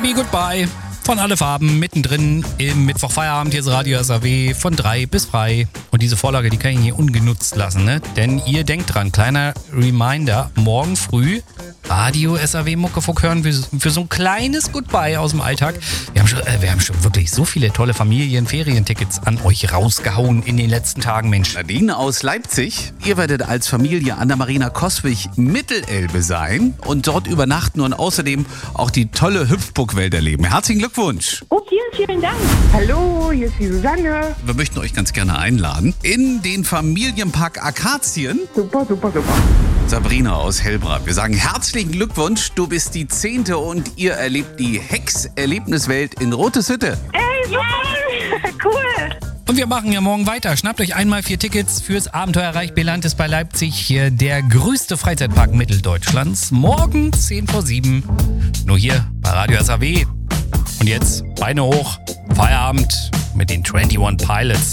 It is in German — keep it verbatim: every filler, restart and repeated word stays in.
Baby Goodbye von Alle Farben, mittendrin im Mittwochfeierabend. Hier ist Radio S A W von drei bis frei. Und diese Vorlage, die kann ich hier ungenutzt lassen, ne? Denn ihr denkt dran, kleiner Reminder, morgen früh Radio S A W Muckefuck hören für, für so ein kleines Goodbye aus dem Alltag. Wir haben schon, äh, wir haben schon wirklich so viele tolle Familien-Ferientickets an euch rausgehauen in den letzten Tagen, Mensch. Nadine aus Leipzig, ihr werdet als Familie an der Marina Coswig Mittelelbe sein und dort übernachten und außerdem auch die tolle Hüpfburg-Welt erleben. Herzlichen Glückwunsch! Oh, vielen, vielen Dank. Hallo, hier ist die Susanne. Wir möchten euch ganz gerne einladen in den Familienpark Akazien. Super, super, super. Sabrina aus Hellbrand. Wir sagen herzlichen Glückwunsch, du bist die Zehnte und ihr erlebt die Hex-Erlebniswelt in Roteshütte. Ey, super. Cool. Und wir machen ja morgen weiter. Schnappt euch einmal vier Tickets fürs Abenteuerreich Belantes bei Leipzig. Hier der größte Freizeitpark Mitteldeutschlands. Morgen zehn vor sieben. Nur hier bei Radio S A W. Und jetzt Beine hoch. Feierabend mit den einundzwanzig Pilots.